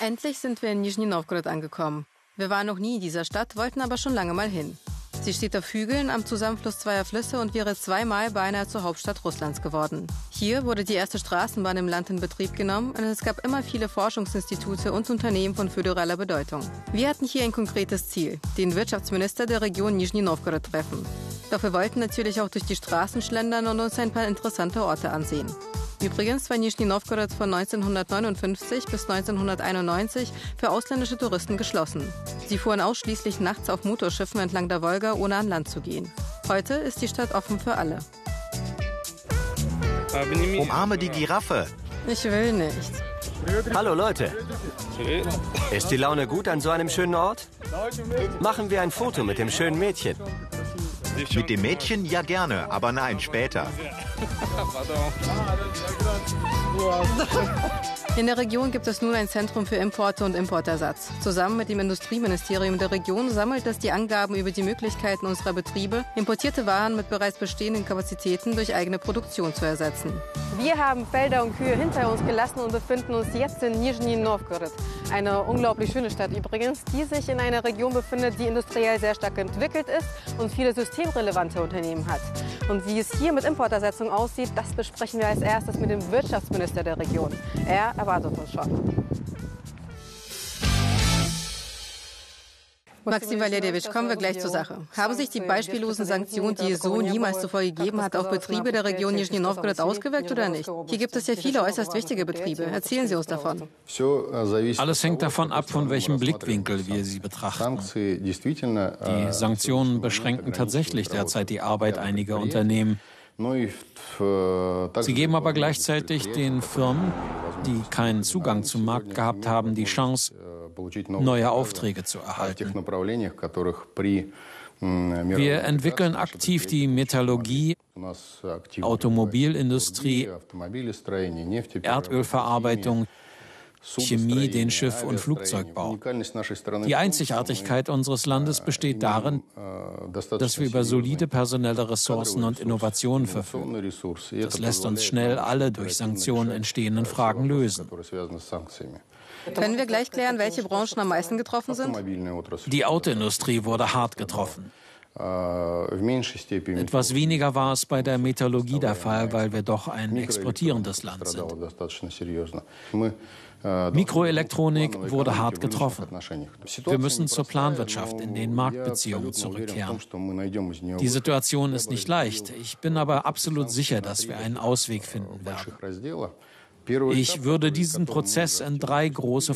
Endlich sind wir in Nischni Nowgorod angekommen. Wir waren noch nie in dieser Stadt, wollten aber schon lange mal hin. Sie steht auf Hügeln am Zusammenfluss zweier Flüsse und wäre zweimal beinahe zur Hauptstadt Russlands geworden. Hier wurde die erste Straßenbahn im Land in Betrieb genommen und es gab immer viele Forschungsinstitute und Unternehmen von föderaler Bedeutung. Wir hatten hier ein konkretes Ziel, den Wirtschaftsminister der Region Nischni Nowgorod treffen. Doch wir wollten natürlich auch durch die Straßen schlendern und uns ein paar interessante Orte ansehen. Übrigens war Nischni Nowgorod von 1959 bis 1991 für ausländische Touristen geschlossen. Sie fuhren ausschließlich nachts auf Motorschiffen entlang der Wolga, ohne an Land zu gehen. Heute ist die Stadt offen für alle. Umarme die Giraffe. Ich will nicht. Hallo Leute. Ist die Laune gut an so einem schönen Ort? Machen wir ein Foto mit dem schönen Mädchen. Mit dem Mädchen ja gerne, aber nein, später. In der Region gibt es nun ein Zentrum für Importe und Importersatz. Zusammen mit dem Industrieministerium der Region sammelt es die Angaben über die Möglichkeiten unserer Betriebe, importierte Waren mit bereits bestehenden Kapazitäten durch eigene Produktion zu ersetzen. Wir haben Felder und Kühe hinter uns gelassen und befinden uns jetzt in Nischni Nowgorod. Eine unglaublich schöne Stadt übrigens, die sich in einer Region befindet, die industriell sehr stark entwickelt ist und viele systemrelevante Unternehmen hat. Und wie es hier mit Importersetzung aussieht, das besprechen wir als erstes mit dem Wirtschaftsminister der Region. Er erwartet uns schon. Maxim Valerjewitsch, kommen wir gleich zur Sache. Haben sich die beispiellosen Sanktionen, die es so niemals zuvor gegeben hat, auf Betriebe der Region Nischni Nowgorod ausgewirkt oder nicht? Hier gibt es ja viele äußerst wichtige Betriebe. Erzählen Sie uns davon. Alles hängt davon ab, von welchem Blickwinkel wir sie betrachten. Die Sanktionen beschränken tatsächlich derzeit die Arbeit einiger Unternehmen. Sie geben aber gleichzeitig den Firmen, die keinen Zugang zum Markt gehabt haben, die Chance, neue Aufträge zu erhalten. Wir entwickeln aktiv die Metallurgie, Automobilindustrie, Erdölverarbeitung, Chemie, den Schiff- und Flugzeugbau. Die Einzigartigkeit unseres Landes besteht darin, dass wir über solide personelle Ressourcen und Innovationen verfügen. Das lässt uns schnell alle durch Sanktionen entstehenden Fragen lösen. Können wir gleich klären, welche Branchen am meisten getroffen sind? Die Autoindustrie wurde hart getroffen. Etwas weniger war es bei der Metallurgie der Fall, weil wir doch ein exportierendes Land sind. Mikroelektronik wurde hart getroffen. Wir müssen zur Planwirtschaft in den Marktbeziehungen zurückkehren. Die Situation ist nicht leicht. Ich bin aber absolut sicher, dass wir einen Ausweg finden werden. Ich würde diesen Prozess in 3 große